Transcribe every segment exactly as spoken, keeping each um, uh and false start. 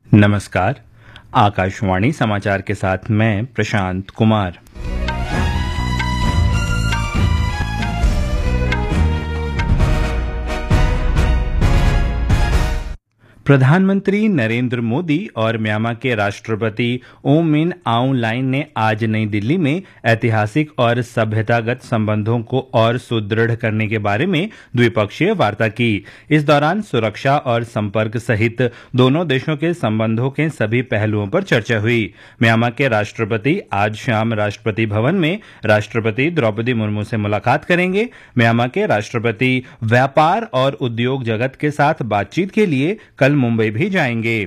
नमस्कार। आकाशवाणी समाचार के साथ मैं प्रशांत कुमार। प्रधानमंत्री नरेंद्र मोदी और म्यांमार के राष्ट्रपति ओ मिन आउंग लाइन ने आज नई दिल्ली में ऐतिहासिक और सभ्यतागत संबंधों को और सुदृढ़ करने के बारे में द्विपक्षीय वार्ता की। इस दौरान सुरक्षा और संपर्क सहित दोनों देशों के संबंधों के सभी पहलुओं पर चर्चा हुई। म्यांमार के राष्ट्रपति आज शाम राष्ट्रपति भवन में राष्ट्रपति द्रौपदी मुर्मू से मुलाकात करेंगे। म्यांमार के राष्ट्रपति व्यापार और उद्योग जगत के साथ बातचीत के लिए कल मुंबई भी जाएंगे।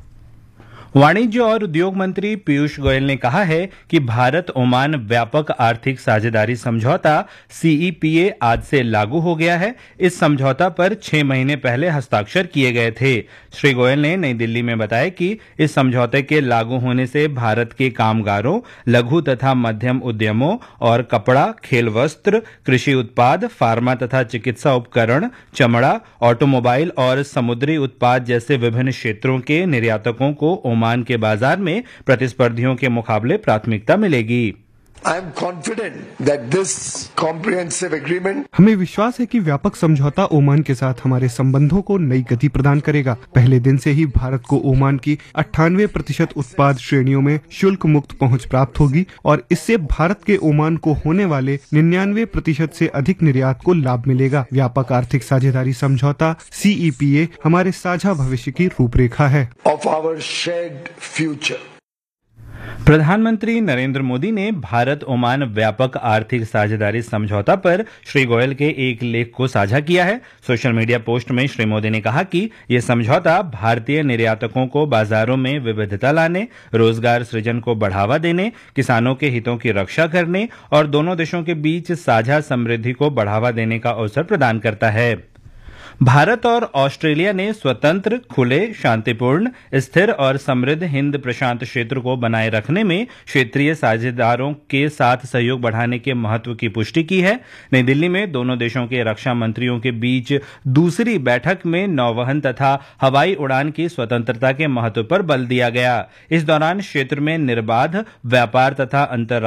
वाणिज्य और उद्योग मंत्री पीयूष गोयल ने कहा है कि भारत ओमान व्यापक आर्थिक साझेदारी समझौता सी ई पी ए आज से लागू हो गया है। इस समझौता पर छह महीने पहले हस्ताक्षर किए गए थे। श्री गोयल ने नई दिल्ली में बताया कि इस समझौते के लागू होने से भारत के कामगारों, लघु तथा मध्यम उद्यमों और कपड़ा, खेल वस्त्र, कृषि उत्पाद, फार्मा तथा चिकित्सा उपकरण, चमड़ा, ऑटोमोबाइल और समुद्री उत्पाद जैसे विभिन्न क्षेत्रों के निर्यातकों को ओमान के बाजार में प्रतिस्पर्धियों के मुकाबले प्राथमिकता मिलेगी। I am confident that this comprehensive agreement हमें विश्वास है कि व्यापक समझौता ओमान के साथ हमारे संबंधों को नई गति प्रदान करेगा। पहले दिन से ही भारत को ओमान की अट्ठानवे प्रतिशत उत्पाद श्रेणियों में शुल्क मुक्त पहुंच प्राप्त होगी और इससे भारत के ओमान को होने वाले निन्यानवे प्रतिशत से अधिक निर्यात को लाभ मिलेगा। व्यापक आर्थिक साझेदारी समझौता सी ई पी ए हमारे साझा भविष्य की रूपरेखा है। of our shared future. प्रधानमंत्री नरेंद्र मोदी ने भारत ओमान व्यापक आर्थिक साझेदारी समझौता पर श्री गोयल के एक लेख को साझा किया है। सोशल मीडिया पोस्ट में श्री मोदी ने कहा कि यह समझौता भारतीय निर्यातकों को बाजारों में विविधता लाने, रोजगार सृजन को बढ़ावा देने, किसानों के हितों की रक्षा करने और दोनों देशों के बीच साझा समृद्धि को बढ़ावा देने का अवसर प्रदान करता है। भारत और ऑस्ट्रेलिया ने स्वतंत्र, खुले, शांतिपूर्ण, स्थिर और समृद्ध हिंद प्रशांत क्षेत्र को बनाए रखने में क्षेत्रीय साझेदारों के साथ सहयोग बढ़ाने के महत्व की पुष्टि की है। नई दिल्ली में दोनों देशों के रक्षा मंत्रियों के बीच दूसरी बैठक में नौवहन तथा हवाई उड़ान की स्वतंत्रता के महत्व पर बल दिया गया। इस दौरान क्षेत्र में निर्बाध व्यापार तथा अंतर